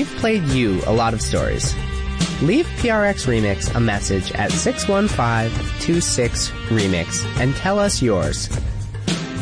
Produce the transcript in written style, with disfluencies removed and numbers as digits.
we've played you a lot of stories. Leave PRX Remix a message at 615-26-REMIX and tell us yours.